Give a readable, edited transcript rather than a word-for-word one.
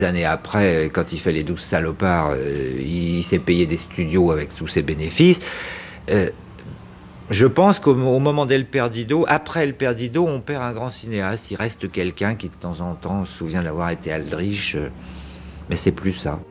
Années après, quand il fait Les 12 salopards, il s'est payé des studios avec tous ses bénéfices. Je pense qu'au moment d'El Perdido, après El Perdido, on perd un grand cinéaste. Il reste quelqu'un qui, de temps en temps, se souvient d'avoir été Aldrich, mais c'est plus ça.